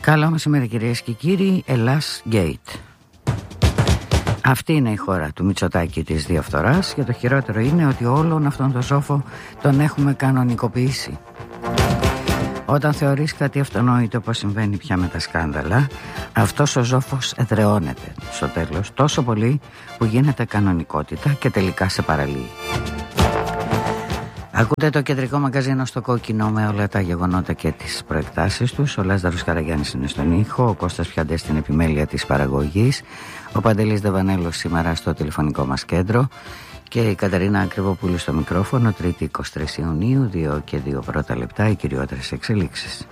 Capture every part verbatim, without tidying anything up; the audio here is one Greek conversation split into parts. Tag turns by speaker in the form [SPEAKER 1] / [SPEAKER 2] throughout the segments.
[SPEAKER 1] Καλό μεσημέρι κυρίες και κύριοι. Ελλάς Gate. Αυτή είναι η χώρα του Μητσοτάκη της διαφθοράς και το χειρότερο είναι ότι όλον αυτόν τον ζόφο τον έχουμε κανονικοποιήσει. Όταν θεωρείς κάτι αυτονόητο πως συμβαίνει πια με τα σκάνδαλα, αυτός ο ζόφος εδραιώνεται στο τέλος τόσο πολύ που γίνεται κανονικότητα και τελικά σε παραλύει. Ακούτε το κεντρικό μαγκαζίνο στο κόκκινο με όλα τα γεγονότα και τις προεκτάσεις τους. Ο Λάζαρος Καραγιάννης είναι στον ήχο, ο Κώστας Πιαντές στην επιμέλεια της παραγωγής, ο Παντελής Δεβανέλος σήμερα στο τηλεφωνικό μας κέντρο και η Κατερίνα Ακριβοπούλου στο μικρόφωνο. Τρίτη εικοστή τρίτη Ιουνίου, δύο και δύο πρώτα λεπτά, οι κυριότερες εξελίξεις.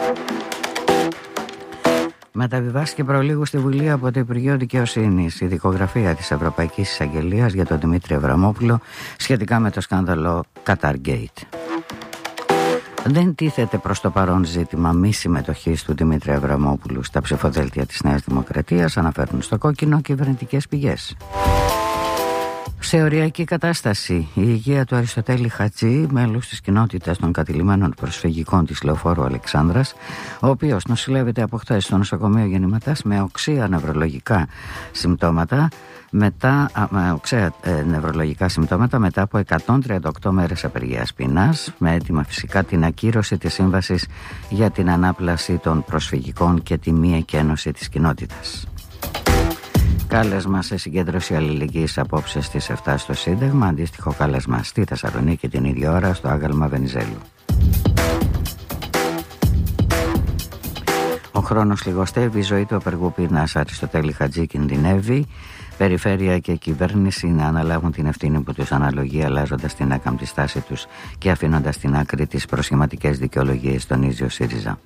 [SPEAKER 1] Μεταβιβάστηκε προλίγου στη Βουλή από το Υπουργείο Δικαιοσύνης η δικογραφία της Ευρωπαϊκής Εισαγγελίας για τον Δημήτρη Αβραμόπουλο σχετικά με το σκάνδαλο Qatargate. Δεν τίθεται προς το παρόν ζήτημα μη συμμετοχής του Δημήτρη Αβραμόπουλου στα ψηφοδέλτια της Νέας Δημοκρατίας, αναφέρουν στο κόκκινο κυβερνητικές πηγές. Σε οριακή κατάσταση, η υγεία του Αριστοτέλη Χατζή, μέλους της κοινότητας των κατηλημμένων προσφυγικών της Λεωφόρου Αλεξάνδρας, ο οποίος νοσηλεύεται από χθες στο νοσοκομείο Γεννηματάς με οξέα νευρολογικά συμπτώματα, μετά, με οξέα ε, νευρολογικά συμπτώματα μετά από εκατόν τριάντα οκτώ μέρες απεργίας πείνας, με έτοιμα φυσικά την ακύρωση της σύμβασης για την ανάπλαση των προσφυγικών και τη μη εκένωση της κοινότητας. Κάλεσμα σε συγκέντρωση αλληλεγγύης απόψε στις επτά στο Σύνταγμα, αντίστοιχο κάλεσμα στη Θεσσαλονίκη την ίδια ώρα στο άγαλμα Βενιζέλου. Ο χρόνος λιγοστεύει, η ζωή του απεργού πείνας Αριστοτέλη Χατζή κινδυνεύει. Περιφέρεια και κυβέρνηση να αναλάβουν την ευθύνη που τους αναλογεί, αλλάζοντας την άκαμπτη στάση τους και αφήνοντας στην άκρη τις προσχηματικές δικαιολογίες, τονίζει ο ΣΥΡΙΖΑ.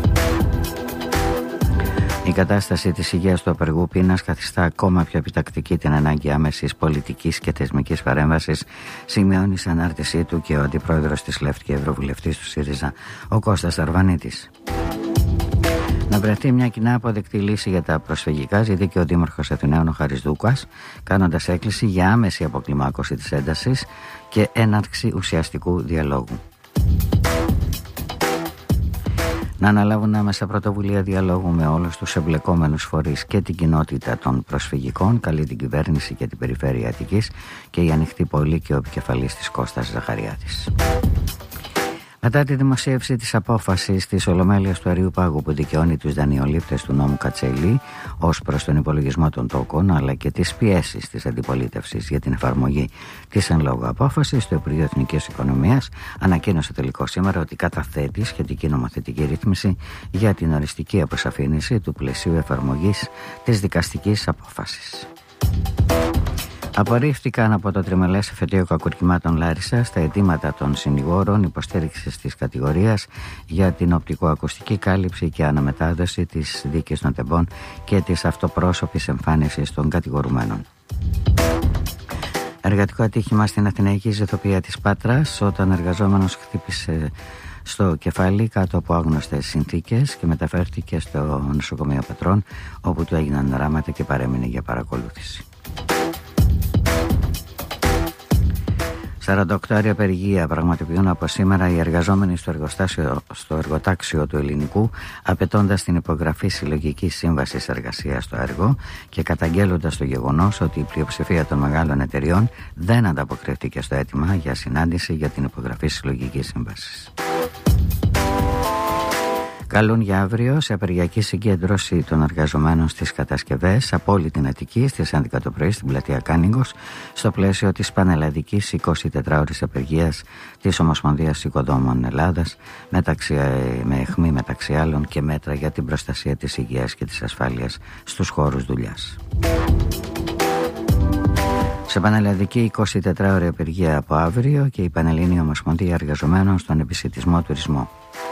[SPEAKER 1] Η κατάσταση της υγείας του απεργού πείνας καθιστά ακόμα πιο επιτακτική την ανάγκη άμεσης πολιτικής και θεσμικής παρέμβασης, σημειώνει σε ανάρτησή του και ο αντιπρόεδρος της ΛΕΦΤ και ευρωβουλευτής του ΣΥΡΙΖΑ, ο Κώστας Αρβανίτης. Να βρεθεί μια κοινά αποδεκτή λύση για τα προσφυγικά, ζητεί ο Δήμαρχος Αθηναίων ο Χαρίς Δούκας, κάνοντας έκκληση για άμεση αποκλιμάκωση της έντασης και έναρξη ουσιαστικού διαλόγου. Να αναλάβουν άμεσα πρωτοβουλία διαλόγου με όλους τους εμπλεκόμενους φορείς και την κοινότητα των προσφυγικών, καλεί την κυβέρνηση και την περιφέρεια Αττικής και η Ανοιχτή Πόλη και ο επικεφαλής της Κώστας Ζαχαριάτης. Μετά τη δημοσίευση της απόφασης της Ολομέλειας του Αριού Πάγου που δικαιώνει τους δανειολήπτες του νόμου Κατσέλη ως προς τον υπολογισμό των τόκων, αλλά και τις πιέσεις της αντιπολίτευσης για την εφαρμογή της εν λόγω απόφασης, το Υπουργείο Εθνικής Οικονομίας ανακοίνωσε τελικώς σήμερα ότι καταθέτει σχετική νομοθετική ρύθμιση για την οριστική αποσαφήνιση του πλαισίου εφαρμογής της δικαστικής απόφασης. Απορρίφθηκαν από το τριμελές εφετείο κακουργημάτων Λάρισα στα αιτήματα των συνηγόρων υποστήριξης της κατηγορίας για την οπτικοακουστική κάλυψη και αναμετάδοση της δίκης των τεμπών και της αυτοπρόσωπης εμφάνισης των κατηγορουμένων. Εργατικό ατύχημα στην Αθηναϊκή Ζηθοποιία της Πάτρας, όταν εργαζόμενος χτύπησε στο κεφάλι κάτω από άγνωστες συνθήκες και μεταφέρθηκε στο νοσοκομείο Πατρών, όπου του έγιναν ράματα και παρέμεινε για παρακολούθηση. σαράντα οκτώ ώρια απεργία πραγματοποιούν από σήμερα οι εργαζόμενοι στο, εργοστάσιο, στο εργοτάξιο του Ελληνικού, απαιτώντας την υπογραφή συλλογικής σύμβασης εργασίας στο έργο και καταγγέλλοντας το γεγονός ότι η πλειοψηφία των μεγάλων εταιριών δεν ανταποκριθήκε στο αίτημα για συνάντηση για την υπογραφή συλλογικής σύμβασης. Καλούν για αύριο σε απεργιακή συγκέντρωση των εργαζομένων στις κατασκευές από όλη την Αττική στις έντεκα το πρωί στην πλατεία Κάνιγκος, στο πλαίσιο της πανελλαδικής εικοσιτετράωρης απεργίας της Ομοσπονδίας Οικοδόμων Ελλάδας, μεταξύ, με αιχμή μεταξύ άλλων και μέτρα για την προστασία της υγείας και της ασφάλειας στους χώρους δουλειάς. Σε πανελλαδική εικοσιτετράωρη απεργία από αύριο και η Πανελλήνια Ομοσπονδία Εργαζομένων στον επισιτισμό τουρισμό.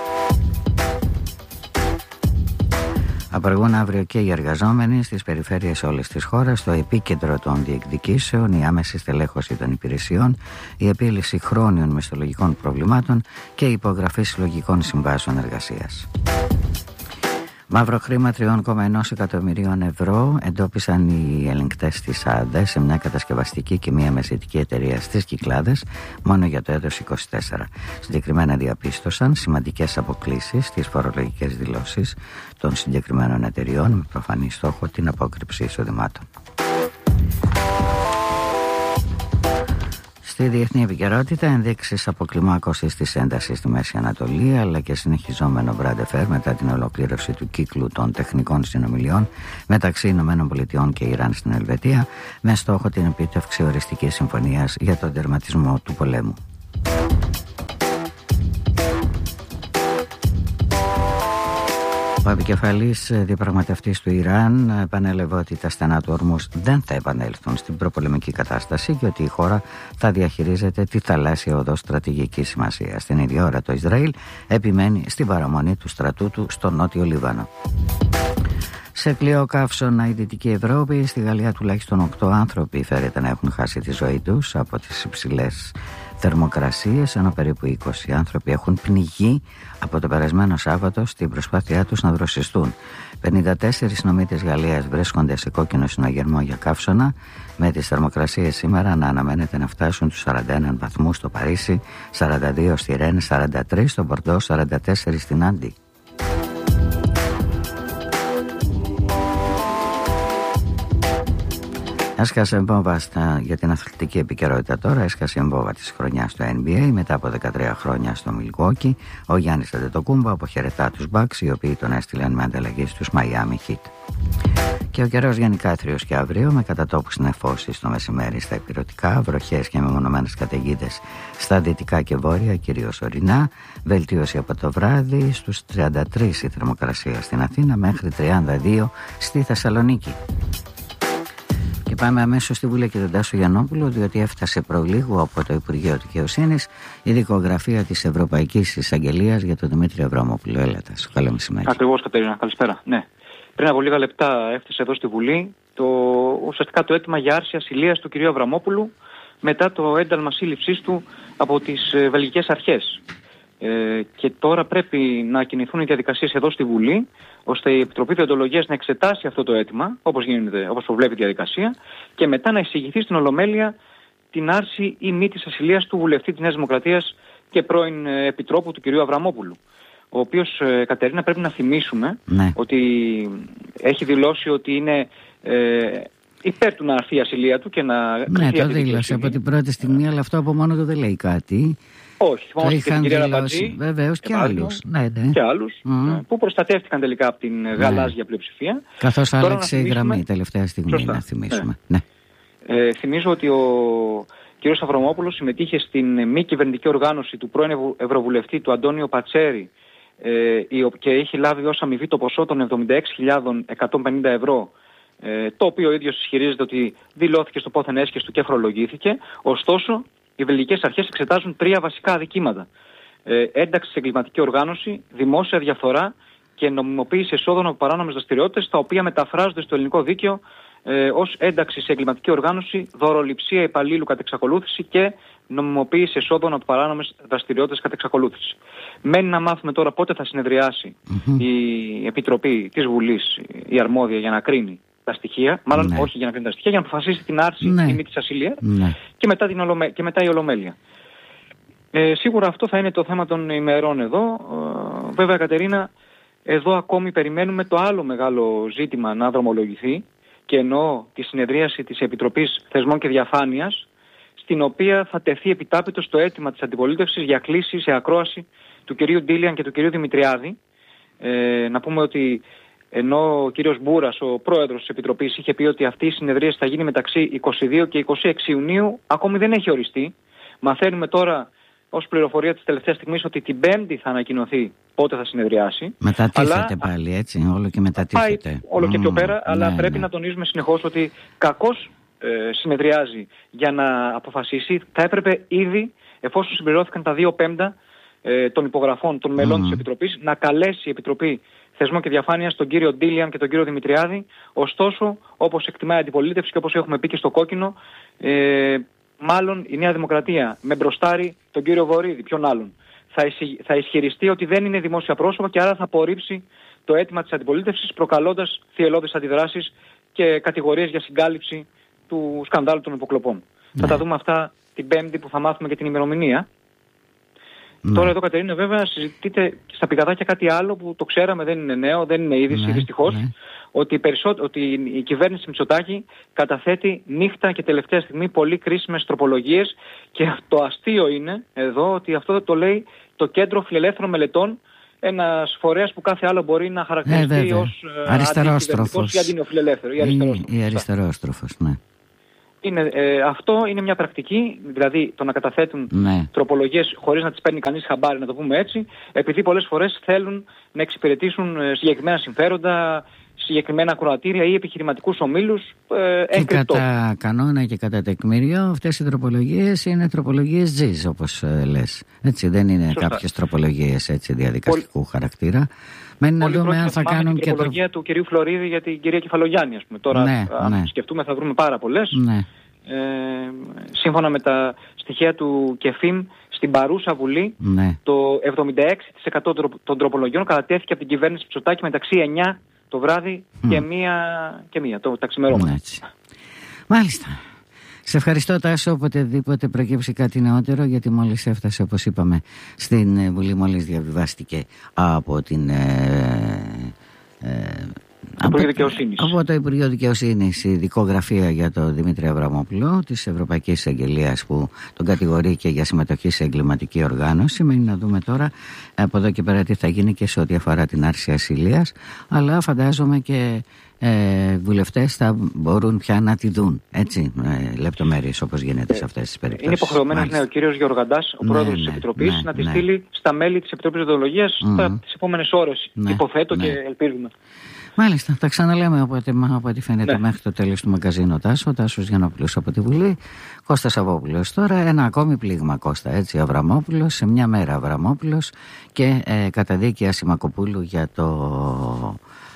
[SPEAKER 1] Απεργούν αύριο και οι εργαζόμενοι στις περιφέρειες όλης της χώρας, στο επίκεντρο των διεκδικήσεων, η άμεση στελέχωση των υπηρεσιών, η επίλυση χρόνιων μισθολογικών προβλημάτων και η υπογραφή συλλογικών συμβάσεων εργασίας. Μαύρο χρήμα τρία κόμμα ένα εκατομμυρίων ευρώ εντόπισαν οι ελεγκτές της ΑΔΕ σε μια κατασκευαστική και μια μεσαιτική εταιρεία στις Κυκλάδες μόνο για το έτος είκοσι τέσσερα. Συγκεκριμένα διαπίστωσαν σημαντικές αποκλίσεις στις φορολογικές δηλώσεις των συγκεκριμένων εταιριών με προφανή στόχο την απόκρυψη εισοδημάτων. Στη διεθνή επικαιρότητα, ενδείξεις αποκλιμάκωσης της έντασης στη Μέση Ανατολή αλλά και συνεχιζόμενο μπραντεφέρ μετά την ολοκλήρωση του κύκλου των τεχνικών συνομιλιών μεταξύ Ηνωμένων Πολιτειών και Ιράν στην Ελβετία με στόχο την επίτευξη οριστικής συμφωνίας για τον τερματισμό του πολέμου. Ο επικεφαλής διαπραγματευτής του Ιράν επανέλαβε ότι τα στενά του Ορμούζ δεν θα επανέλθουν στην προπολεμική κατάσταση και ότι η χώρα θα διαχειρίζεται τη θαλάσσια οδό στρατηγικής σημασίας. Την ίδια ώρα το Ισραήλ επιμένει στην παραμονή του στρατού του στο νότιο Λίβανο. Σε πλοίο καύσωνα η Δυτική Ευρώπη, στη Γαλλία τουλάχιστον οκτώ άνθρωποι φέρεται να έχουν χάσει τη ζωή τους από τις υψηλές θερμοκρασίες, ενώ περίπου είκοσι άνθρωποι έχουν πνιγεί από το περασμένο Σάββατο στην προσπάθειά τους να δροσιστούν. πενήντα τέσσερις νομίτες Γαλλίας βρίσκονται σε κόκκινο συναγερμό για καύσωνα, με τις θερμοκρασίες σήμερα να αναμένεται να φτάσουν τους σαράντα ένα βαθμούς στο Παρίσι, σαράντα δύο στη Ρεν, σαράντα τρία στο Μπορντό, σαράντα τέσσερα στην Άντι. Έσκασε βόμβα στα, για την αθλητική επικαιρότητα τώρα, έσκασε η βόμβα της χρονιάς στο N B A μετά από δεκατρία χρόνια στο Milwaukee. Ο Γιάννης Αντετοκούμπο αποχαιρετά τους Bucks, οι οποίοι τον έστειλαν με ανταλλαγή στους Miami Heat. Και ο καιρός γενικά έθριος και αύριο, με κατατόπους νεφώσεις το μεσημέρι στα υπηρετικά, βροχές και μεμονωμένες καταιγίδες στα δυτικά και βόρεια, κυρίως ορεινά. Βελτίωση από το βράδυ, στους τριάντα τρία η θερμοκρασία στην Αθήνα μέχρι τριάντα δύο στη Θεσσαλονίκη. Και πάμε αμέσως στη Βουλή και τον Τάσο Γιαννόπουλο, διότι έφτασε προλίγου από το Υπουργείο Δικαιοσύνης η δικογραφία της Ευρωπαϊκής Εισαγγελίας για τον Δημήτρη Αβραμόπουλο. Έλα, Τάσο, καλό μεσημέρι.
[SPEAKER 2] Ακριβώς, Κατερίνα, καλησπέρα. Ναι. Πριν από λίγα λεπτά έφτασε εδώ στη Βουλή το, ουσιαστικά το αίτημα για άρση ασυλίας του κ. Αβραμόπουλου μετά το ένταλμα σύλληψής του από τις ε, βελγικές αρχές. Ε, και τώρα πρέπει να κινηθούν οι διαδικασίες εδώ στη Βουλή, ώστε η Επιτροπή Διοντολογίας να εξετάσει αυτό το αίτημα, όπως γίνεται, όπως προβλέπει η διαδικασία, και μετά να εισηγηθεί στην Ολομέλεια την άρση ή μη της ασυλίας του βουλευτή της Νέας Δημοκρατίας και πρώην ε, επιτρόπου του κ. Αβραμόπουλου. Ο οποίος, ε, Κατερίνα, πρέπει να θυμίσουμε
[SPEAKER 1] ναι.
[SPEAKER 2] ότι έχει δηλώσει ότι είναι ε, υπέρ του να αρθεί η ασυλία του και να
[SPEAKER 1] ναι, το δήλωσε από την πρώτη στιγμή, αλλά αυτό από μόνο του δεν λέει κάτι.
[SPEAKER 2] Όχι, θυμάμαι και την κυρία Ραπατζή.
[SPEAKER 1] Βεβαίως και, και άλλους. Ναι, ναι.
[SPEAKER 2] Και άλλους mm. που προστατεύτηκαν τελικά από την ναι. γαλάζια πλειοψηφία.
[SPEAKER 1] Καθώς άλλαξε η γραμμή τελευταία στιγμή, σωστά. Να θυμίσουμε. Ναι. Ναι.
[SPEAKER 2] Ε, θυμίζω ότι ο κ. Αβραμόπουλος συμμετείχε στην μη κυβερνητική οργάνωση του πρώην Ευρωβουλευτή του Αντώνιο Πατσέρη ε, και έχει λάβει ως αμοιβή το ποσό των εβδομήντα έξι χιλιάδες εκατόν πενήντα ευρώ, ε, το οποίο ο ίδιος ισχυρίζεται ότι δηλώθηκε στο πόθεν έσχες και φορολογήθηκε. Ωστόσο, οι βελγικές αρχές εξετάζουν τρία βασικά αδικήματα. Ε, ένταξη σε εγκληματική οργάνωση, δημόσια διαφθορά και νομιμοποίηση εσόδων από παράνομες δραστηριότητες, τα οποία μεταφράζονται στο ελληνικό δίκαιο ε, ως ένταξη σε εγκληματική οργάνωση, δωροληψία υπαλλήλου κατ' εξακολούθηση και νομιμοποίηση εσόδων από παράνομες δραστηριότητες κατ' εξακολούθηση. Μένει να μάθουμε τώρα πότε θα συνεδριάσει mm-hmm. η Επιτροπή της Βουλής, η αρμόδια, για να κρίνει τα στοιχεία, μάλλον ναι. όχι για να κρίνει τα στοιχεία, για να αποφασίσει την άρση ναι. ή μη της ασυλίας ναι. και, μετά την ολομέ... και μετά η Ολομέλεια. Ε, σίγουρα αυτό θα είναι το θέμα των ημερών εδώ. Ε, βέβαια, Κατερίνα, εδώ ακόμη περιμένουμε το άλλο μεγάλο ζήτημα να δρομολογηθεί, και εννοώ τη συνεδρίαση της Επιτροπής Θεσμών και Διαφάνειας, στην οποία θα τεθεί επιτάπητο στο αίτημα της αντιπολίτευσης για κλήση σε ακρόαση του κυρίου Ντίλιαν και του κυρίου Δημητριάδη. Ε, να πούμε ότι ενώ ο κύριος Μπούρας, ο πρόεδρος της Επιτροπής, είχε πει ότι αυτή η συνεδρίαση θα γίνει μεταξύ εικοστή δεύτερη και εικοστή έκτη Ιουνίου, ακόμη δεν έχει οριστεί. Μαθαίνουμε τώρα ως πληροφορία της τελευταίας στιγμής ότι την Πέμπτη θα ανακοινωθεί πότε θα συνεδριάσει.
[SPEAKER 1] Μετατίθεται αλλά... πάλι, έτσι, όλο και μετατίθεται.
[SPEAKER 2] Πάει όλο και πιο πέρα, mm, αλλά
[SPEAKER 1] ναι,
[SPEAKER 2] πρέπει
[SPEAKER 1] ναι.
[SPEAKER 2] να τονίζουμε συνεχώς ότι κακώς ε, συνεδριάζει για να αποφασίσει. Θα έπρεπε ήδη, εφόσον συμπληρώθηκαν τα δύο πέμπτα ε, των υπογραφών των μελών mm. της Επιτροπής, να καλέσει η Επιτροπή Θεσμών και Διαφάνειας τον κύριο Ντίλιαν και τον κύριο Δημητριάδη. Ωστόσο, όπως εκτιμάει η αντιπολίτευση και όπως έχουμε πει και στο κόκκινο, ε, μάλλον η Νέα Δημοκρατία με μπροστάρι τον κύριο Βορίδη, ποιον άλλον, θα, ισχυ, θα ισχυριστεί ότι δεν είναι δημόσια πρόσωπα και άρα θα απορρίψει το αίτημα της αντιπολίτευσης, προκαλώντας θυελλώδεις αντιδράσεις και κατηγορίες για συγκάλυψη του σκανδάλου των υποκλοπών. Ναι. Θα τα δούμε αυτά την Πέμπτη που θα μάθουμε και την ημερομηνία. Ναι. Τώρα εδώ, Κατερίνα, βέβαια συζητείται στα πηγαδάκια κάτι άλλο που το ξέραμε, δεν είναι νέο, δεν είναι είδηση, ναι, δυστυχώς, ναι. Ότι, περισσό... ότι η κυβέρνηση Μητσοτάκη καταθέτει νύχτα και τελευταία στιγμή πολύ κρίσιμες τροπολογίες, και το αστείο είναι εδώ ότι αυτό το λέει το Κέντρο Φιλελεύθερων Μελετών, ένας φορέας που κάθε άλλο μπορεί να χαρακτηριστεί ε, ως
[SPEAKER 1] αριστερόστροφος
[SPEAKER 2] ή αντινεοφιλελεύθερο. Ή αριστερόστροφος,
[SPEAKER 1] ή αριστερόστροφος, ναι.
[SPEAKER 2] Είναι, ε, αυτό είναι μια πρακτική, δηλαδή το να καταθέτουν ναι. τροπολογίες χωρίς να τις παίρνει κανείς χαμπάρι, να το πούμε έτσι, επειδή πολλές φορές θέλουν να εξυπηρετήσουν συγκεκριμένα συμφέροντα, συγκεκριμένα ακροατήρια ή επιχειρηματικούς ομίλους. Ε,
[SPEAKER 1] και κατά κανόνα και κατά τεκμήριο αυτές οι τροπολογίες είναι τροπολογίες τζιζ, όπως ε, λες. Έτσι, δεν είναι Σωστά. κάποιες τροπολογίες έτσι, διαδικαστικού Πολ... χαρακτήρα. Μένει να δούμε αν θα κάνουν
[SPEAKER 2] την
[SPEAKER 1] και...
[SPEAKER 2] την τροπολογία του κυρίου Φλωρίδη για την κυρία Κεφαλογιάννη, ας πούμε. Τώρα,
[SPEAKER 1] ναι,
[SPEAKER 2] αν
[SPEAKER 1] ναι.
[SPEAKER 2] σκεφτούμε, θα βρούμε πάρα πολλές.
[SPEAKER 1] Ναι.
[SPEAKER 2] Ε, σύμφωνα με τα στοιχεία του ΚΕΦΙΜ, στην παρούσα Βουλή,
[SPEAKER 1] ναι.
[SPEAKER 2] το εβδομήντα έξι τοις εκατό των τροπολογιών κατατέθηκε από την κυβέρνηση Μητσοτάκη μεταξύ εννιά το βράδυ mm. και μία, και μία το ταξιμερώμα.
[SPEAKER 1] Μάλιστα. Σε ευχαριστώ, Τάσο, οποτεδήποτε προκύψει κάτι νεότερο, γιατί μόλις έφτασε, όπως είπαμε, στην Βουλή, μόλις διαβιβάστηκε από την... Ε, ε,
[SPEAKER 2] Από,
[SPEAKER 1] από το Υπουργείο Δικαιοσύνης η δικογραφία για τον Δημήτρη Αβραμόπουλο της Ευρωπαϊκής Εισαγγελίας, που τον κατηγορεί και για συμμετοχή σε εγκληματική οργάνωση. Μένει να δούμε τώρα από εδώ και πέρα τι θα γίνει και σε ό,τι αφορά την άρση ασυλίας, αλλά φαντάζομαι και ε, βουλευτές θα μπορούν πια να τη δουν, έτσι, ε, λεπτομέρειες όπως γίνεται σε αυτές τις περιπτώσεις.
[SPEAKER 2] Είναι υποχρεωμένος, ναι, ο κύριος Γεωργαντάς, ο ναι, πρόεδρος ναι, της Επιτροπής, ναι, να τη ναι. στείλει στα μέλη της Επιτροπής Δεοντολογίας mm-hmm. τις επόμενες ώρες, ναι, υποθέτω ναι. και ελπίζουμε.
[SPEAKER 1] Μάλιστα, τα ξαναλέμε από ό,τι, από ό,τι φαίνεται ναι. μέχρι το τέλος του μαγκαζίνου Τάσο. Ο Τάσος Γιαννόπουλος από τη Βουλή, Κώστας Αβόπουλος. Τώρα ένα ακόμη πλήγμα, Κώστα, έτσι, Αβραμόπουλος, σε μια μέρα Αβραμόπουλος και ε, καταδίκη Ασημακοπούλου για το...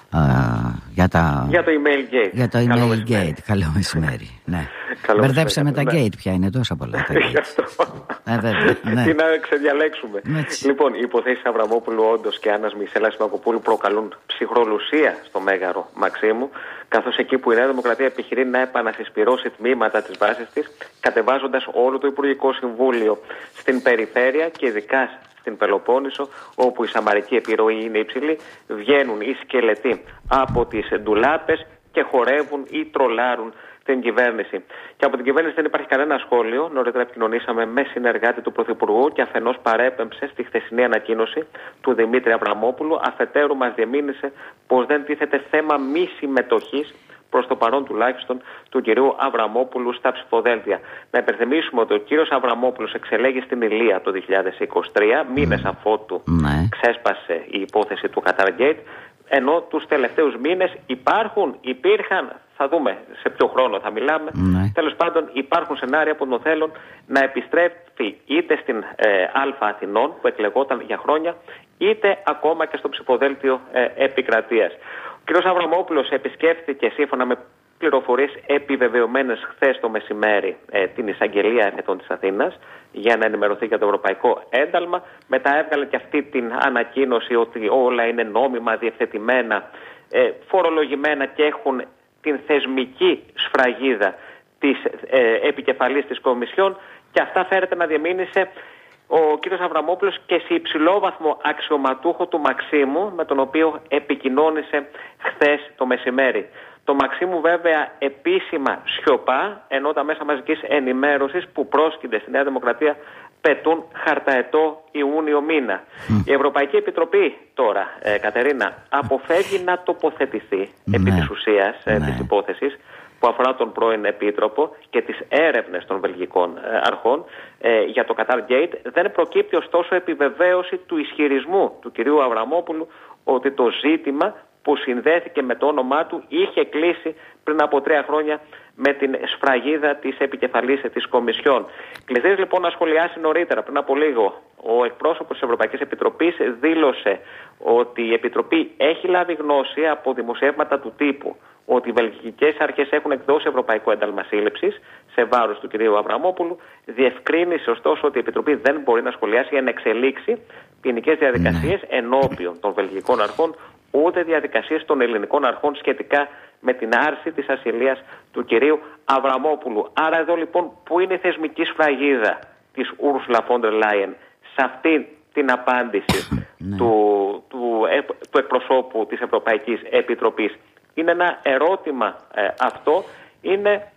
[SPEAKER 1] Uh, για, τα...
[SPEAKER 3] για το email gate.
[SPEAKER 1] Για το
[SPEAKER 3] Καλό
[SPEAKER 1] email
[SPEAKER 3] μεσημέρι.
[SPEAKER 1] gate. Καλό μεσημέρι. Ναι. Μπερδέψαμε τα ναι. gate πια, είναι τόσα πολλά τα gate. ε, βέβαια, ναι.
[SPEAKER 3] Τι να ξεδιαλέξουμε. Λοιπόν, οι υποθέσεις Αβραμόπουλου όντως και Άννας Μισέλα Ασημακοπούλου προκαλούν ψυχρολουσία στο Μέγαρο Μαξίμου, καθώς εκεί που η Νέα Δημοκρατία επιχειρεί να επανασυσπυρώσει τμήματα της βάσης της, κατεβάζοντας όλο το Υπουργικό Συμβούλιο στην περιφέρεια και ειδικά στην Πελοπόννησο, όπου η σαμαρική επιρροή είναι υψηλή, βγαίνουν οι σκελετοί από τις ντουλάπες και χορεύουν ή τρολάρουν την κυβέρνηση. Και από την κυβέρνηση δεν υπάρχει κανένα σχόλιο. Νωρίτερα επικοινωνήσαμε με συνεργάτη του Πρωθυπουργού και αφενός παρέπεμψε στη χθεσινή ανακοίνωση του Δημήτρη Αβραμόπουλου, αφετέρου μας διεμήνυσε πως δεν τίθεται θέμα μη συμμετοχής, προς το παρόν τουλάχιστον, του κυρίου Αβραμόπουλου στα ψηφοδέλτια. Να υπενθυμίσουμε ότι ο κύριος Αβραμόπουλος εξελέγει στην Ηλία το δύο χιλιάδες είκοσι τρία, μήνες mm. αφότου mm. ξέσπασε η υπόθεση του Καταργέιτ, ενώ τους τελευταίους μήνες υπάρχουν, υπήρχαν, θα δούμε σε ποιο χρόνο θα μιλάμε, mm. τέλος πάντων υπάρχουν σενάρια που τον θέλουν να επιστρέφει είτε στην ε, Α Αθηνών που εκλεγόταν για χρόνια, είτε ακόμα και στο ψηφοδέλτιο ε, επικρατείας. Ο κ. Αβραμόπουλος επισκέφθηκε, σύμφωνα με πληροφορίες επιβεβαιωμένες χθες το μεσημέρι, ε, την εισαγγελία Ερετών της Αθήνας για να ενημερωθεί για το ευρωπαϊκό ένταλμα. Μετά έβγαλε και αυτή την ανακοίνωση ότι όλα είναι νόμιμα, διευθετημένα, ε, φορολογημένα και έχουν την θεσμική σφραγίδα της ε, επικεφαλής της Κομισιόν, και αυτά φέρεται να διαμήνυσε ο κ. Αβραμόπουλος και σε υψηλό βαθμό αξιωματούχο του Μαξίμου, με τον οποίο επικοινώνησε χθες το μεσημέρι. Το Μαξίμου βέβαια επίσημα σιωπά, ενώ τα μέσα μαζικής ενημέρωσης που πρόσκυνται στη Νέα Δημοκρατία πετούν χαρταετό Ιούνιο μήνα. Mm. Η Ευρωπαϊκή Επιτροπή τώρα, ε, Κατερίνα, αποφεύγει να τοποθετηθεί ναι. επί της ουσίας ε, ναι. της υπόθεσης που αφορά τον πρώην Επίτροπο και τις έρευνες των βελγικών ε, αρχών ε, για το Qatargate. Δεν προκύπτει ωστόσο επιβεβαίωση του ισχυρισμού του κυρίου Αβραμόπουλου ότι το ζήτημα που συνδέθηκε με το όνομά του είχε κλείσει πριν από τρία χρόνια με την σφραγίδα της επικεφαλής της Κομισιόν. Κληθείς λοιπόν να σχολιάσει νωρίτερα, πριν από λίγο, ο εκπρόσωπος της Ευρωπαϊκής Επιτροπής δήλωσε ότι η Επιτροπή έχει λάβει γνώση από δημοσιεύματα του τύπου ότι οι βελγικές αρχές έχουν εκδώσει ευρωπαϊκό ένταλμα σύλληψης σε βάρος του κυρίου Αβραμόπουλου. Διευκρίνησε ωστόσο ότι η Επιτροπή δεν μπορεί να σχολιάσει για να εξελίξει ποινικές διαδικασίες ναι. ενώπιον των βελγικών αρχών, ούτε διαδικασίες των ελληνικών αρχών σχετικά με την άρση της ασυλίας του κυρίου Αβραμόπουλου. Άρα εδώ λοιπόν που είναι η θεσμική σφραγίδα της Ursula von der Leyen σε αυτή την απάντηση ναι. του, του, του εκπροσώπου της Ευρωπαϊκής Επιτροπής. Είναι ένα ερώτημα ε, αυτό, είναι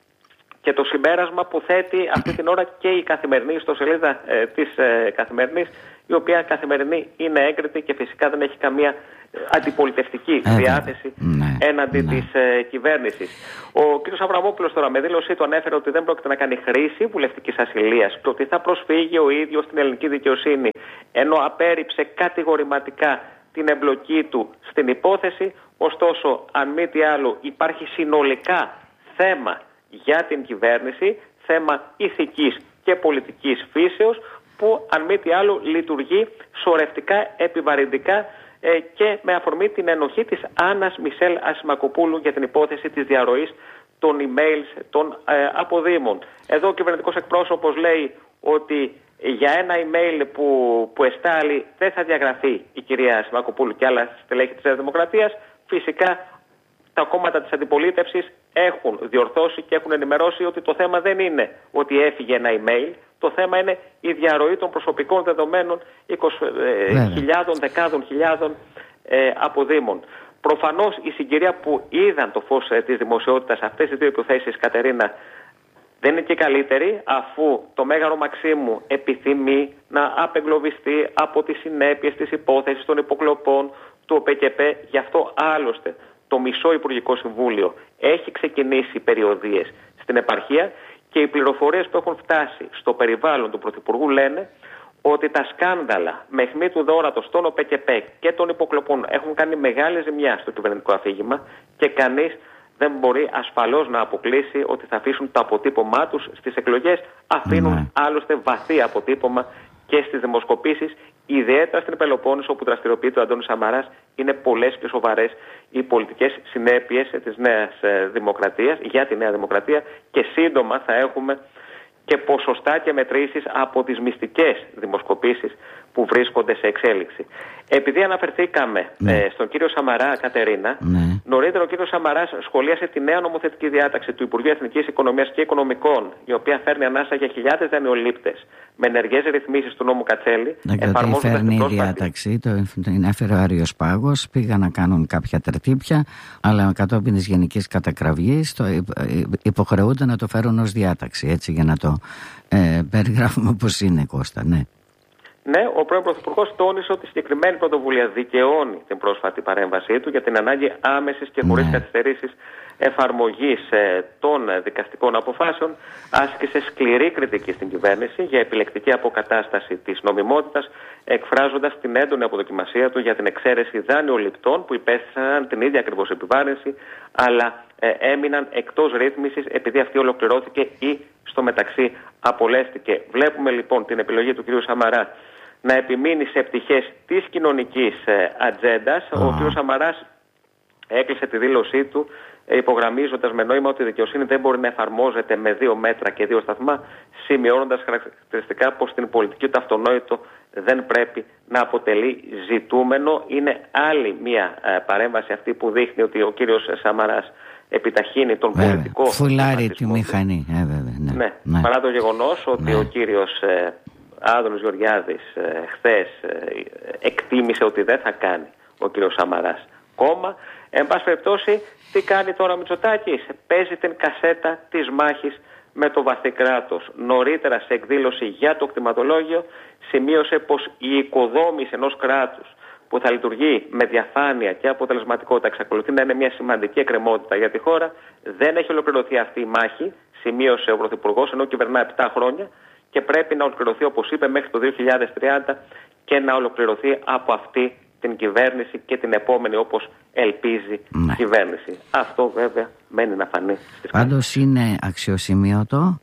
[SPEAKER 3] και το συμπέρασμα που θέτει αυτή την ώρα και η Καθημερινή ιστοσελίδα ε, της ε, Καθημερινής, η οποία Καθημερινή είναι έγκριτη και φυσικά δεν έχει καμία αντιπολιτευτική ε, διάθεση ναι, έναντι ναι. της ε, κυβέρνησης. Ο κ. Αβραμόπουλος τώρα με δήλωσή του ανέφερε ότι δεν πρόκειται να κάνει χρήση βουλευτικής ασυλίας και ότι θα προσφύγει ο ίδιος στην ελληνική δικαιοσύνη, ενώ απέρριψε κατηγορηματικά την εμπλοκή του στην υπόθεση. Ωστόσο, αν μη τι άλλο, υπάρχει συνολικά θέμα για την κυβέρνηση, θέμα ηθικής και πολιτικής φύσεως, που αν μη τι άλλο λειτουργεί σωρευτικά, επιβαρυντικά ε, και με αφορμή την ενοχή της Άννας Μισελ Ασημακοπούλου για την υπόθεση της διαρροής των emails των ε, αποδήμων. Εδώ ο κυβερνητικός εκπρόσωπος λέει ότι για ένα email που, που εστάλει δεν θα διαγραφεί η κυρία Ασημακοπούλου και άλλα στελέχη της Δημοκρατίας. Φυσικά τα κόμματα της αντιπολίτευσης έχουν διορθώσει και έχουν ενημερώσει ότι το θέμα δεν είναι ότι έφυγε ένα email. Το θέμα είναι η διαρροή των προσωπικών δεδομένων είκοσι χιλιάδων, δεκάδων χιλιάδων ε, αποδήμων. Προφανώς η συγκυρία που είδαν το φως ε, της δημοσιότητας αυτές οι δύο υποθέσεις, Κατερίνα, δεν είναι και καλύτερη, αφού το Μέγαρο Μαξίμου επιθυμεί να απεγκλωβιστεί από τις συνέπειες της υπόθεσης των υποκλοπών του ΟΠΕΚΕΠΕ. Γι' αυτό άλλωστε το μισό Υπουργικό Συμβούλιο έχει ξεκινήσει περιοδίες στην επαρχία και οι πληροφορίες που έχουν φτάσει στο περιβάλλον του Πρωθυπουργού λένε ότι τα σκάνδαλα με αιχμή του δώρατος στον ΟΠΕΚΕΠΕ και των υποκλοπών έχουν κάνει μεγάλη ζημιά στο κυβερνητικό αφήγημα και κανείς δεν μπορεί ασφαλώς να αποκλείσει ότι θα αφήσουν το αποτύπωμά τους στις εκλογές. Αφήνουν ναι. άλλωστε βαθύ αποτύπωμα και στις δημοσκοπήσεις, ιδιαίτερα στην Πελοπόννησο όπου δραστηριοποιείται ο Αντώνης Σαμαράς. Είναι πολλές και σοβαρές οι πολιτικές συνέπειες της Νέας Δημοκρατίας, για τη Νέα Δημοκρατία, και σύντομα θα έχουμε και ποσοστά και μετρήσεις από τις μυστικές δημοσκοπήσεις που βρίσκονται σε εξέλιξη. Επειδή αναφερθήκαμε ναι. ε, στον κύριο Σαμαρά, Κατερίνα, ναι. νωρίτερα ο κύριος Σαμαράς σχολίασε τη νέα νομοθετική διάταξη του Υπουργείου Εθνικής Οικονομίας και Οικονομικών, η οποία φέρνει ανάσα για χιλιάδες δανειολήπτες με ενεργές ρυθμίσεις του νόμου Κατσέλη.
[SPEAKER 1] Δηλαδή φέρνει η διάταξη, το, την έφερε ο Άριος Πάγος, πήγαν να κάνουν κάποια τερτύπια, αλλά κατόπιν της γενικής κατακραυγής το υποχρεούνται να το φέρουν ως διάταξη, έτσι, για να το ε, περιγράφουμε όπως είναι, Κώστα, ναι.
[SPEAKER 3] Ναι, ο πρώην Πρωθυπουργός τόνισε ότι η συγκεκριμένη πρωτοβουλία δικαιώνει την πρόσφατη παρέμβασή του για την ανάγκη άμεσης και χωρίς ναι. καθυστερήσεις εφαρμογής ε, των δικαστικών αποφάσεων. Άσκησε σκληρή κριτική στην κυβέρνηση για επιλεκτική αποκατάσταση της νομιμότητας, εκφράζοντας την έντονη αποδοκιμασία του για την εξαίρεση δανειοληπτών που υπέστησαν την ίδια ακριβώς επιβάρυνση, αλλά ε, έμειναν εκτός ρύθμισης επειδή αυτή ολοκληρώθηκε ή στο μεταξύ απολέστηκε. Βλέπουμε λοιπόν την επιλογή του κ. Σαμαρά να επιμείνει σε πτυχές της κοινωνικής ε, ατζέντας. Mm. Ο κ. Σαμαράς έκλεισε τη δήλωσή του υπογραμμίζοντας με νόημα ότι η δικαιοσύνη δεν μπορεί να εφαρμόζεται με δύο μέτρα και δύο σταθμά, σημειώνοντας χαρακτηριστικά πως την πολιτική του αυτονόητο δεν πρέπει να αποτελεί ζητούμενο. Είναι άλλη μια ε, παρέμβαση αυτή που δείχνει ότι ο κύριος Σαμαράς επιταχύνει τον βέβαια, πολιτικό...
[SPEAKER 1] Φουλάρει τη μηχανή. Ε, βέβαια, ναι,
[SPEAKER 3] ναι,
[SPEAKER 1] ναι.
[SPEAKER 3] Παρά το γεγονός ότι ναι. ο κύριος ε, Άδωνης Γεωργιάδης ε, χθες ε, εκτίμησε ότι δεν θα κάνει ο κύριος Σαμαράς κόμμα. Εν πάση περιπτώσει, τι κάνει τώρα ο Μητσοτάκης? Παίζει την κασέτα της μάχης με το βαθύ κράτος. Νωρίτερα σε εκδήλωση για το κτηματολόγιο σημείωσε πως η οικοδόμηση ενός κράτους που θα λειτουργεί με διαφάνεια και αποτελεσματικότητα εξακολουθεί να είναι μια σημαντική εκκρεμότητα για τη χώρα. Δεν έχει ολοκληρωθεί αυτή η μάχη, σημείωσε ο Πρωθυπουργός, ενώ κυβερνά επτά χρόνια, και πρέπει να ολοκληρωθεί, όπως είπε, μέχρι το δύο χιλιάδες τριάντα και να ολοκληρωθεί από αυτή την κυβέρνηση και την επόμενη, όπως ελπίζει ναι. η κυβέρνηση. Αυτό βέβαια μένει να φανεί.
[SPEAKER 1] Πάντως είναι αξιοσημείωτο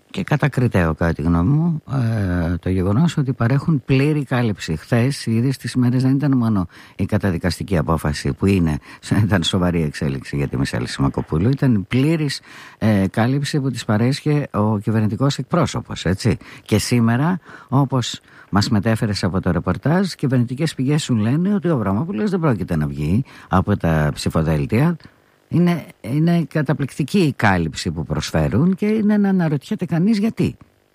[SPEAKER 1] Και κατακριτέο, κατά τη γνώμη μου, ε, το γεγονός ότι παρέχουν πλήρη κάλυψη. Χθες, ήδη στις ημέρες, δεν ήταν μόνο η καταδικαστική απόφαση που είναι, ήταν σοβαρή εξέλιξη για τη Μισέλη Σιμακοπούλου, ήταν πλήρης ε, κάλυψη που της παρέσχε ο κυβερνητικός εκπρόσωπος, έτσι. Και σήμερα, όπως μας μετέφερες από το ρεπορτάζ, κυβερνητικές πηγές σου λένε ότι ο Αβραμόπουλος δεν πρόκειται να βγει από τα ψηφοδέλτια. Είναι, είναι καταπληκτική η κάλυψη που προσφέρουν και είναι να αναρωτιέται κανείς γιατί,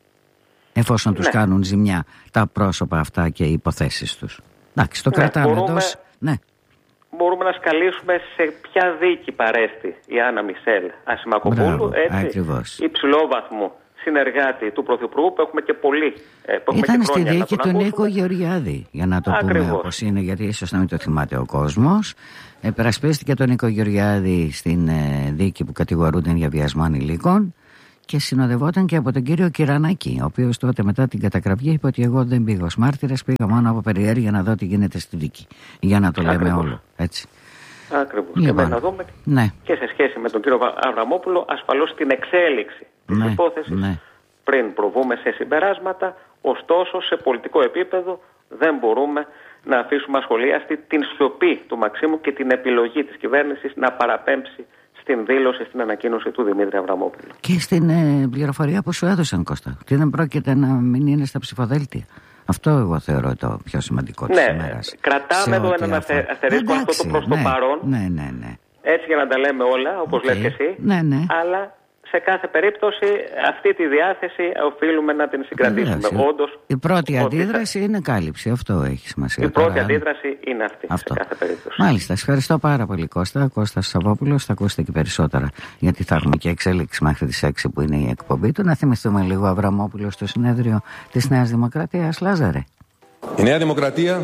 [SPEAKER 1] εφόσον ναι. τους κάνουν ζημιά τα πρόσωπα αυτά και οι υποθέσεις τους. Εντάξει, το ναι, κρατάμε
[SPEAKER 3] μπορούμε,
[SPEAKER 1] εντός. Ναι.
[SPEAKER 3] Μπορούμε να σκαλίσουμε σε ποια δίκη παρέστη η Άννα Μισέλ Ασημακοπούλου, έτσι, υψηλόβαθμου συνεργάτη του Πρωθυπουργού που έχουμε και πολύ. Που
[SPEAKER 1] Ήταν
[SPEAKER 3] και
[SPEAKER 1] στη δίκη του Νίκο Γεωργιάδη, για να το Ακριβώς. πούμε όπως είναι, γιατί ίσως να μην το θυμάται ο κόσμος. Επερασπίστηκε τον Νίκο Γεωργιάδη στην ε, δίκη που κατηγορούνταν για βιασμό ανηλίκων και συνοδευόταν και από τον κύριο Κυρανάκη, ο οποίος τότε μετά την κατακραυγή είπε ότι εγώ δεν πήγα ως μάρτυρας, πήγα μόνο από περιέργεια να δω τι γίνεται στη δίκη. Για να το λέμε
[SPEAKER 3] Ακριβώς.
[SPEAKER 1] όλο. Έτσι.
[SPEAKER 3] Ακριβώς. Λοιπόν. Και να δούμε ναι. και σε σχέση με τον κύριο Αβραμόπουλο, ασφαλώς την εξέλιξη της ναι. υπόθεσης ναι. πριν προβούμε σε συμπεράσματα. Ωστόσο, σε πολιτικό επίπεδο δεν μπορούμε να αφήσουμε ασχολίαστη την σιωπή του Μαξίμου και την επιλογή της κυβέρνησης να παραπέμψει στην δήλωση, στην ανακοίνωση του Δημήτρη Αβραμόπουλου.
[SPEAKER 1] Και στην ε, πληροφορία που σου έδωσαν, Κώστα, ότι δεν πρόκειται να μην είναι στα ψηφοδέλτια. Αυτό εγώ θεωρώ το πιο σημαντικό της
[SPEAKER 3] ναι,
[SPEAKER 1] ημέρας.
[SPEAKER 3] Κρατάμε εδώ έναν αστε, αστερίσκο αυτό το προς
[SPEAKER 1] ναι,
[SPEAKER 3] το παρόν.
[SPEAKER 1] Ναι, ναι, ναι.
[SPEAKER 3] Έτσι για να τα λέμε όλα, όπως okay. λες και εσύ.
[SPEAKER 1] Ναι, ναι.
[SPEAKER 3] Αλλά σε κάθε περίπτωση αυτή τη διάθεση οφείλουμε να την συγκρατήσουμε. Όντως,
[SPEAKER 1] η πρώτη
[SPEAKER 3] ότι...
[SPEAKER 1] αντίδραση είναι κάλυψη. Αυτό έχει σημασία.
[SPEAKER 3] Η πρώτη Τώρα... αντίδραση είναι αυτή. Αυτό. Σε κάθε περίπτωση.
[SPEAKER 1] Μάλιστα. Σας ευχαριστώ πάρα πολύ, Κώστα. Κώστας Σαββόπουλος. Θα ακούσετε και περισσότερα. Γιατί θα έχουμε και εξέλιξη μέχρι τις έξι που είναι η εκπομπή του. Να θυμηθούμε λίγο Αβραμόπουλο στο συνέδριο της Νέας Δημοκρατίας. Λάζαρε.
[SPEAKER 4] Η Νέα Δημοκρατία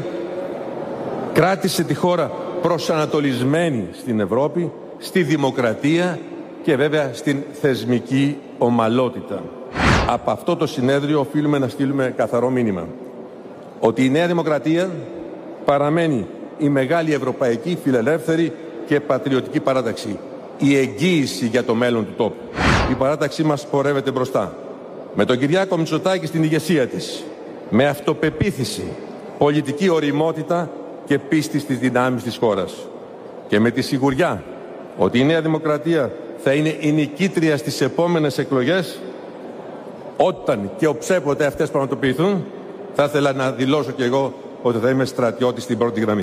[SPEAKER 4] κράτησε τη χώρα προσανατολισμένη στην Ευρώπη, στη δημοκρατία και βέβαια στην θεσμική ομαλότητα. Από αυτό το συνέδριο οφείλουμε να στείλουμε καθαρό μήνυμα ότι η Νέα Δημοκρατία παραμένει η μεγάλη ευρωπαϊκή, φιλελεύθερη και πατριωτική παράταξη, η εγγύηση για το μέλλον του τόπου. Η παράταξή μας πορεύεται μπροστά, με τον Κυριάκο Μητσοτάκη στην ηγεσία της, με αυτοπεποίθηση, πολιτική ωριμότητα και πίστη στις δυνάμεις της χώρας και με τη σιγουριά ότι η Νέα Δημοκρατία θα είναι η νικήτρια στις επόμενες εκλογές. Όταν και οψέποτε αυτές πραγματοποιηθούν, θα ήθελα να δηλώσω και εγώ ότι θα είμαι στρατιώτης στην πρώτη γραμμή.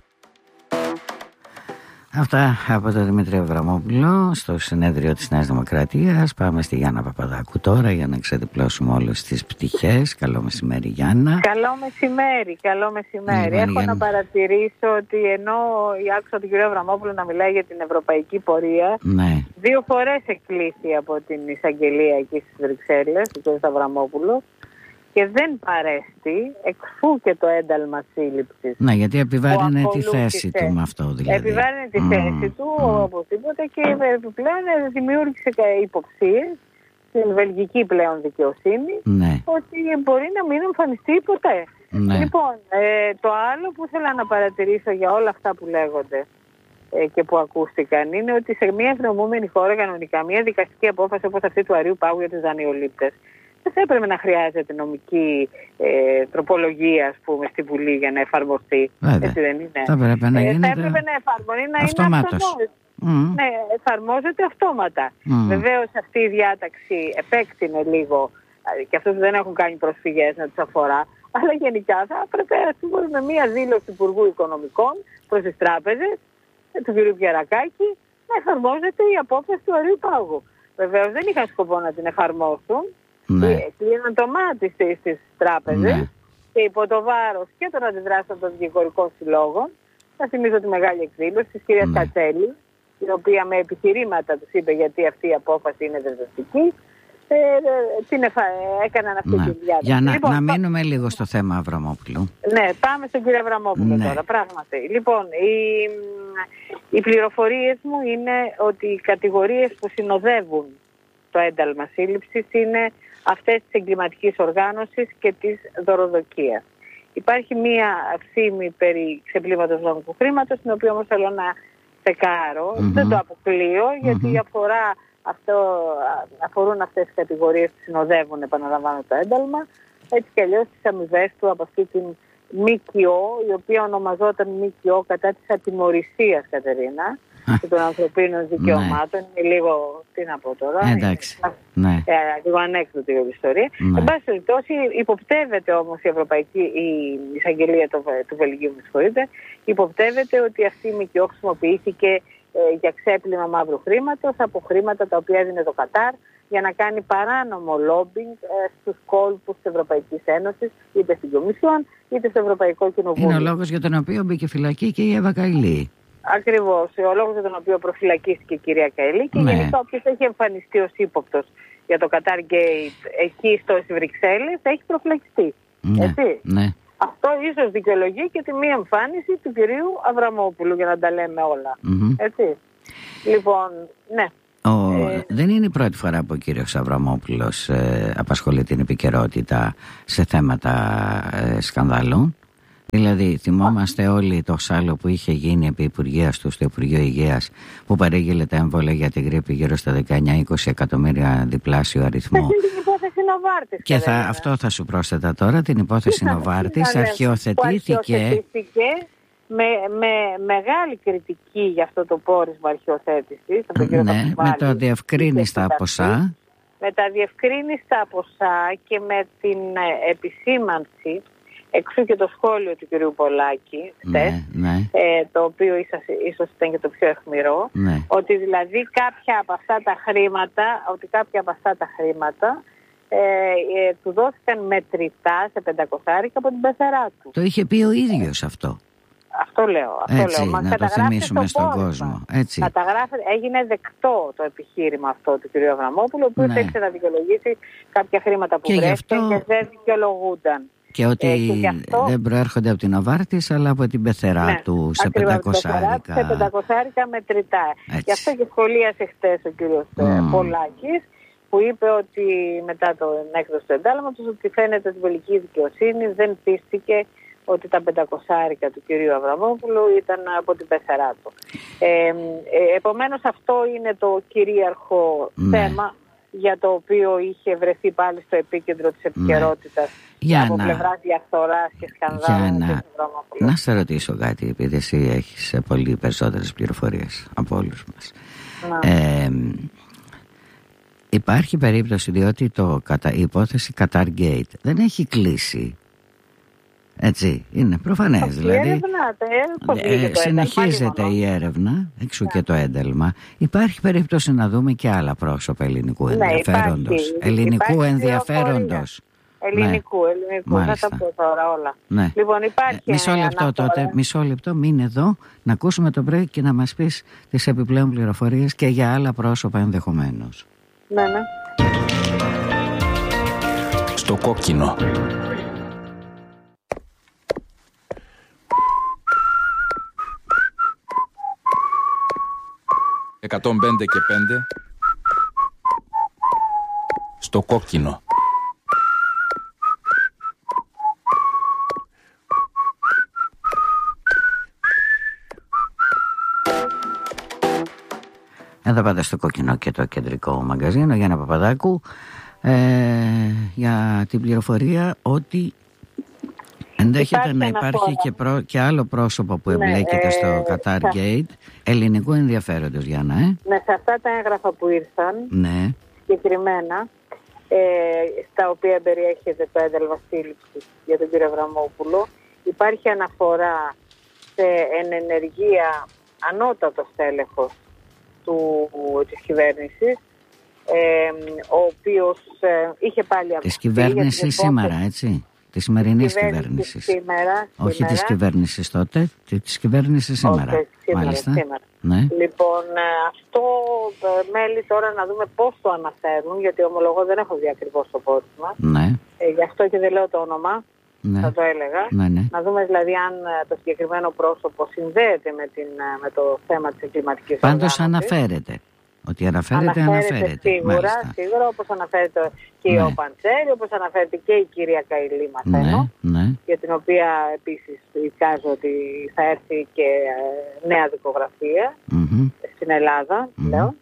[SPEAKER 1] Αυτά από τον Δημήτρη Αβραμόπουλο στο συνέδριο της Νέας Δημοκρατίας. Πάμε στη Γιάννα Παπαδάκου τώρα για να ξεδιπλώσουμε όλες τις πτυχές. Καλό μεσημέρι, Γιάννα.
[SPEAKER 5] Καλό μεσημέρι, καλό μεσημέρι. Λοιπόν, Έχω Γιάννα... να παρατηρήσω ότι ενώ άκουσα τον κύριο Αβραμόπουλο να μιλάει για την ευρωπαϊκή πορεία, ναι. δύο φορές εκκλήθη από την εισαγγελία εκεί στις Βρυξέλλες, ο κ. Αβραμόπουλο, και δεν παρέστη, εξού και το ένταλμα σύλληψης.
[SPEAKER 1] Ναι, γιατί επιβάρυνε τη θέση του με αυτό, δηλαδή.
[SPEAKER 5] Επιβάρυνε τη mm. θέση του, mm. οπωσδήποτε, και επιπλέον δημιούργησε υποψίες στην βελγική πλέον δικαιοσύνη, ναι. ότι μπορεί να μην εμφανιστεί ποτέ. Ναι. Λοιπόν, ε, το άλλο που ήθελα να παρατηρήσω για όλα αυτά που λέγονται ε, και που ακούστηκαν είναι ότι σε μια ευνομούμενη χώρα κανονικά μια δικαστική απόφαση όπως αυτή του Αρείου Πάγου για τους δανειολήπτες δεν θα έπρεπε να χρειάζεται νομική ε, τροπολογία, ας πούμε, στη Βουλή για να εφαρμοστεί.
[SPEAKER 1] Βέβαια.
[SPEAKER 5] Έτσι δεν είναι.
[SPEAKER 1] Θα έπρεπε να,
[SPEAKER 5] ε, θα έπρεπε να εφαρμοστεί, να
[SPEAKER 1] αυτομάτως.
[SPEAKER 5] είναι αυτονόητο. Mm. Ναι, εφαρμόζεται αυτόματα. Mm. Βεβαίως αυτή η διάταξη επέκτηνε λίγο και αυτούς που δεν έχουν κάνει προσφυγές να τους αφορά, αλλά γενικά θα έπρεπε, ας πούμε, με μία δήλωση του Υπουργού Οικονομικών προς τις τράπεζες, του κ. Πιερακάκη, να εφαρμόζεται η απόφαση του Αρείου Πάγου. Βεβαίως δεν είχαν σκοπό να την εφαρμόσουν. Ναι. Κλείναν το μάτι στις τράπεζες, ναι. και υπό το βάρος και των αντιδράσεων των δικηγορικών συλλόγων. Θα θυμίζω τη μεγάλη εκδήλωση της κυρίας ναι. Κατσέλη, η οποία με επιχειρήματα τους είπε γιατί αυτή η απόφαση είναι δεσμευτική. Ε, την εφα... έκαναν αυτή
[SPEAKER 1] ναι.
[SPEAKER 5] τη διάταξη.
[SPEAKER 1] Για να,
[SPEAKER 5] λοιπόν,
[SPEAKER 1] να μείνουμε πά... λίγο στο θέμα Αβραμόπουλου.
[SPEAKER 5] Ναι, πάμε στον κύριο Αβραμόπουλο ναι. τώρα, πράγματι. Λοιπόν, οι, οι πληροφορίες μου είναι ότι οι κατηγορίες που συνοδεύουν το ένταλμα σύλληψης είναι αυτές της εγκληματικής οργάνωσης και της δωροδοκίας. Υπάρχει μία φήμη περί ξεπλήματος βρώμικου χρήματος, την οποία όμως θέλω να τσεκάρω. Mm-hmm. Δεν το αποκλείω, γιατί mm-hmm. αφορά αυτό, αφορούν αυτές τις κατηγορίες που συνοδεύουν, επαναλαμβάνω, το ένταλμα, έτσι κι αλλιώς τις αμοιβές του από αυτή την ΜΚΟ, η οποία ονομαζόταν ΜΚΟ κατά της ατιμωρησίας, Κατερίνα, και των ανθρωπίνων δικαιωμάτων. Ναι. Είναι λίγο, τι να πω τώρα,
[SPEAKER 1] εντάξει.
[SPEAKER 5] Είναι,
[SPEAKER 1] ναι.
[SPEAKER 5] ε, λίγο ανέκδοτη η ιστορία. Ναι. Εν πάση περιπτώσει, υποπτεύεται όμως η Ευρωπαϊκή, η εισαγγελία του, του Βελγίου, με συγχωρείτε, υποπτεύεται ότι αυτή η ΜΚΟ χρησιμοποιήθηκε ε, για ξέπλυμα μαύρου χρήματος από χρήματα τα οποία έδινε το Κατάρ για να κάνει παράνομο λόμπινγκ ε, στους κόλπους της Ευρωπαϊκής Ένωσης, είτε στην Κομισιόν είτε στο Ευρωπαϊκό Κοινοβούλιο.
[SPEAKER 1] Είναι ο λόγος για τον οποίο μπήκε φυλακή και η Εύα Καηλή.
[SPEAKER 5] Ακριβώς, ο λόγος για τον οποίο προφυλακίστηκε η κυρία Καηλή και ναι. γενικά όποιος έχει εμφανιστεί ως ύποπτος για το Qatar Gate εκεί στο Βρυξέλλες έχει προφυλακιστεί.
[SPEAKER 1] Ναι.
[SPEAKER 5] Έτσι.
[SPEAKER 1] Ναι.
[SPEAKER 5] Αυτό ίσως δικαιολογεί και τη μη εμφάνιση του κυρίου Αβραμόπουλου, για να τα λέμε όλα.
[SPEAKER 1] Mm-hmm.
[SPEAKER 5] Έτσι. Λοιπόν, ναι.
[SPEAKER 1] Ο,
[SPEAKER 5] ε,
[SPEAKER 1] δεν είναι η πρώτη φορά που ο κύριος Αβραμόπουλος ε, απασχολεί την επικαιρότητα σε θέματα ε, σκανδάλων. Δηλαδή θυμόμαστε όλοι το σάλο που είχε γίνει επί Υπουργείας του στο Υπουργείο Υγείας, που παρήγγειλε τα έμβολα για την γρίπη γύρω στα δεκαεννιά είκοσι εκατομμύρια διπλάσιο αριθμό.
[SPEAKER 5] Την υπόθεση Νοβάρτης.
[SPEAKER 1] Και θα, αυτό θα σου πρόσθετα τώρα, την υπόθεση Νοβάρτης αρχιοθετήθηκε
[SPEAKER 5] με, με μεγάλη κριτική για αυτό το πόρισμα αρχιοθέτησης.
[SPEAKER 1] Ναι, με το διευκρίνιστα ποσά.
[SPEAKER 5] Με τα διευκρίνιστα ποσά και με την επισήμανση, εξού και το σχόλιο του κυρίου Πολάκη, χτες,
[SPEAKER 1] ναι, ναι.
[SPEAKER 5] Ε, το οποίο ίσως, ίσως ήταν και το πιο αιχμηρό,
[SPEAKER 1] ναι.
[SPEAKER 5] ότι δηλαδή κάποια από αυτά τα χρήματα, ότι κάποια από αυτά τα χρήματα ε, ε, του δόθηκαν μετρητά σε πεντακόσια από την πεθερά του.
[SPEAKER 1] Το είχε πει ο ίδιος αυτό.
[SPEAKER 5] Αυτό λέω. Αυτό
[SPEAKER 1] έτσι,
[SPEAKER 5] λέω.
[SPEAKER 1] να το θυμίσουμε στον
[SPEAKER 5] πόρισμα.
[SPEAKER 1] κόσμο. Έτσι.
[SPEAKER 5] Έγινε δεκτό το επιχείρημα αυτό του κ. Αβραμόπουλου, ο οποίος
[SPEAKER 1] ναι.
[SPEAKER 5] έξερε να δικαιολογήσει κάποια χρήματα που βρέθηκαν και, αυτό... και δεν δικαιολογούνταν.
[SPEAKER 1] Και ότι ε, και αυτό... δεν προέρχονται από την Νοβάρτης, αλλά από την πεθερά ναι, του σε πεντακόσια.
[SPEAKER 5] Σε πεντακόσια μετρητά. Γι' αυτό και σχολίασε χτες ο κύριος mm. Πολάκης, που είπε ότι μετά την έκδοση του εντάλματος, ότι φαίνεται ότι η βελγική δικαιοσύνη δεν πίστηκε ότι τα πεντακόσια του κυρίου Αβραμόπουλου ήταν από την πεθερά του. Ε, ε, επομένως αυτό είναι το κυρίαρχο ναι. θέμα για το οποίο είχε βρεθεί πάλι στο επίκεντρο της επικαιρότητας ναι. από να... πλευράς διαφθοράς και σκανδάλων.
[SPEAKER 1] Να... να σε ρωτήσω κάτι, επειδή εσύ έχεις πολύ περισσότερες πληροφορίες από όλους μας. Ε, υπάρχει περίπτωση, διότι το, η υπόθεση Qatar Gate δεν έχει κλείσει. Έτσι, είναι προφανές. Δηλαδή,
[SPEAKER 5] έρευνα,
[SPEAKER 1] ε, συνεχίζεται η έρευνα, εξού yeah. και το ένταλμα. Υπάρχει περίπτωση να δούμε και άλλα πρόσωπα ελληνικού ενδιαφέροντος.
[SPEAKER 5] Ναι,
[SPEAKER 1] ελληνικού
[SPEAKER 5] υπάρχει
[SPEAKER 1] ενδιαφέροντος.
[SPEAKER 5] Ελληνικού, ναι. ελληνικού.
[SPEAKER 1] Μάλιστα.
[SPEAKER 5] Θα τα πω τώρα όλα.
[SPEAKER 1] Ναι.
[SPEAKER 5] Λοιπόν, υπάρχει
[SPEAKER 1] ε, μισό λεπτό αναφορά. τότε, μισό λεπτό, μείνε εδώ, να ακούσουμε το break και να μας πεις τις επιπλέον πληροφορίες και για άλλα πρόσωπα ενδεχομένως.
[SPEAKER 5] Ναι, ναι.
[SPEAKER 6] Στο κόκκινο. εκατόν πέντε και πέντε στο κόκκινο.
[SPEAKER 1] Εδώ πάντα στο κόκκινο και το κεντρικό μαγκαζίνο Γιάννα Παπαδάκου ε, για την πληροφορία ότι ενδέχεται υπάρχει να υπάρχει και, προ, και άλλο πρόσωπο που εμπλέκεται ναι, στο Qatar ε, Gate ελληνικού ενδιαφέροντος, Γιάννα. Ε?
[SPEAKER 5] Ναι, σε αυτά τα έγγραφα που ήρθαν, ναι. συγκεκριμένα, ε, στα οποία περιέχεται το ένταλμα σύλληψης για τον κύριο Αβραμόπουλο, υπάρχει αναφορά σε ενεργεία ανώτατο στέλεχος του, της κυβέρνησης, ε, ο οποίος ε, είχε πάλι αυτή
[SPEAKER 1] της κυβέρνησης σήμερα, έτσι. Τη σημερινή κυβέρνηση. Όχι
[SPEAKER 5] σήμερα.
[SPEAKER 1] τη κυβέρνηση τότε, τη κυβέρνηση σήμερα.
[SPEAKER 5] Όχι, σήμερα,
[SPEAKER 1] Μάλιστα.
[SPEAKER 5] σήμερα.
[SPEAKER 1] Ναι.
[SPEAKER 5] Λοιπόν, αυτό μέλη τώρα να δούμε πώς το αναφέρουν, γιατί ομολογώ δεν έχω δει ακριβώς το πόρισμα.
[SPEAKER 1] Ναι.
[SPEAKER 5] Ε, γι' αυτό και δεν λέω το όνομα, ναι. θα το έλεγα.
[SPEAKER 1] Ναι, ναι.
[SPEAKER 5] Να δούμε δηλαδή αν το συγκεκριμένο πρόσωπο συνδέεται με, την, με το θέμα της εγκληματικής οργάνωσης.
[SPEAKER 1] Πάντως αναφέρεται. Ότι αναφέρεται, αναφέρεται. αναφέρεται.
[SPEAKER 5] Σίγουρα,
[SPEAKER 1] Μάλιστα.
[SPEAKER 5] σίγουρα, όπως αναφέρεται και ναι. ο Παντσέρη, όπως αναφέρεται και η κυρία Καηλή, μαθαίνω,
[SPEAKER 1] ναι, ναι.
[SPEAKER 5] για την οποία επίσης εικάζω ότι θα έρθει και νέα δικογραφία mm-hmm. στην Ελλάδα, mm-hmm. λέω.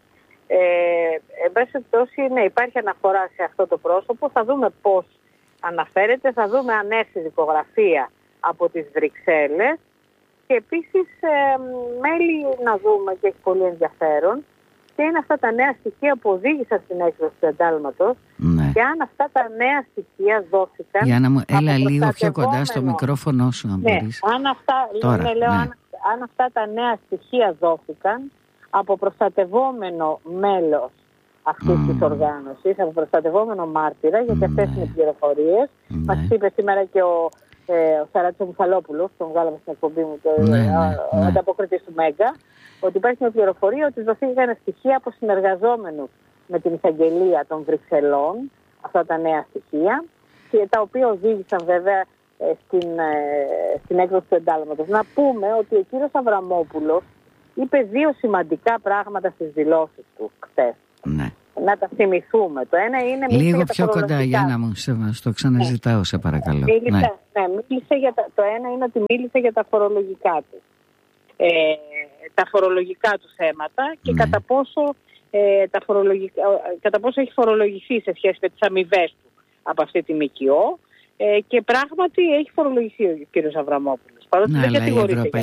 [SPEAKER 5] Ε, εν πάση περιπτώσει, ναι, υπάρχει αναφορά σε αυτό το πρόσωπο. Θα δούμε πώς αναφέρεται, θα δούμε αν έρθει δικογραφία από τις Βρυξέλλες και επίσης ε, μέλη να δούμε και έχει πολύ ενδιαφέρον και είναι αυτά τα νέα στοιχεία που οδήγησαν στην έκδοση του εντάλματος, ναι. Και αν αυτά τα νέα στοιχεία δόθηκαν.
[SPEAKER 1] Για να μου έλα λίγο πιο κοντά στο μικρόφωνο σου, αν
[SPEAKER 5] ναι,
[SPEAKER 1] μπορείς.
[SPEAKER 5] Αν αυτά, Τώρα, ναι, λέω, ναι. αν, αν αυτά τα νέα στοιχεία δόθηκαν από προστατευόμενο μέλος αυτής mm. της οργάνωσης, από προστατευόμενο μάρτυρα, γιατί mm. αυτές είναι οι πληροφορίες. Mm. Μας είπε σήμερα και ο, ε, ο Σαράτσο Μιχαλόπουλος, τον βγάλαμε στην εκπομπή μου, το, mm. ο, ο mm. ανταποκριτής του Μέγκα, ότι υπάρχει μια πληροφορία ότι δοθήκαν στοιχεία από συνεργαζόμενους με την εισαγγελία των Βρυξελών, αυτά τα νέα στοιχεία, και τα οποία οδήγησαν βέβαια ε, στην, ε, στην έκδοση του εντάλματος. Να πούμε ότι ο κύριος Αβραμόπουλος είπε δύο σημαντικά πράγματα στις δηλώσεις του χθες. Ναι. Να τα θυμηθούμε. Το ένα είναι...
[SPEAKER 1] Λίγο πιο κοντά, Γιάννα μου, σε, το ξαναζητάω, ναι. σε παρακαλώ.
[SPEAKER 5] Μίλησε, ναι. Ναι, μίλησε για τα, το ένα είναι ότι μίλησε για τα φορολογικά του. Ε, τα φορολογικά του θέματα και ναι. κατά, πόσο, ε, τα φορολογικά, κατά πόσο έχει φορολογηθεί σε σχέση με τις αμοιβές του από αυτή τη ΜΚΟ, ε, και πράγματι έχει φορολογηθεί ο κ. Αβραμόπουλος. Παρότι δεν κατηγορείται.